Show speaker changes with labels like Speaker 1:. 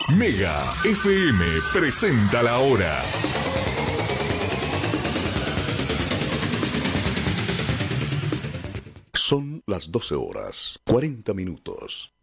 Speaker 1: Mega FM presenta la hora.
Speaker 2: Son las 12 horas, 40 minutos.